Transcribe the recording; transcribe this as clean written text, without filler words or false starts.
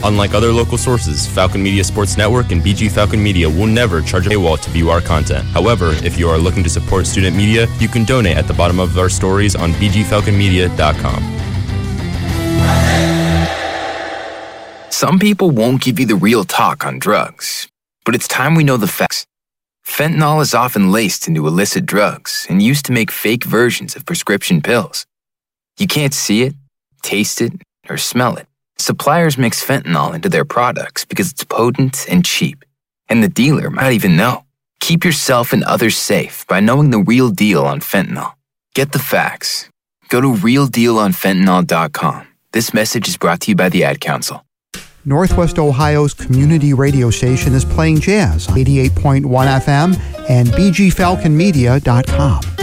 Unlike other local sources, Falcon Media Sports Network and BG Falcon Media will never charge a paywall to view our content. However, if you are looking to support student media, you can donate at the bottom of our stories on bgfalconmedia.com. Some people won't give you the real talk on drugs, but it's time we know the facts. Fentanyl is often laced into illicit drugs and used to make fake versions of prescription pills. You can't see it, taste it, or smell it. Suppliers mix fentanyl into their products because it's potent and cheap, and the dealer might even know. Keep yourself and others safe by knowing the real deal on fentanyl. Get the facts. Go to realdealonfentanyl.com. This message is brought to you by the Ad Council. Northwest Ohio's community radio station is playing jazz on 88.1 FM and bgfalconmedia.com.